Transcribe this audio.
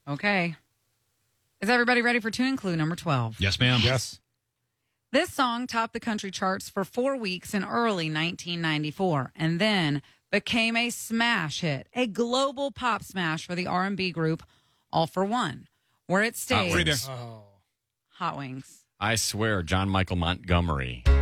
Okay. Is everybody ready for tune clue number 12? Yes, ma'am. Yes. This song topped the country charts for 4 weeks in early 1994 and then became a smash hit, a global pop smash for the R&B group All for One, where it stayed. Hot Wings. Oh. Hot Wings. I swear, John Michael Montgomery.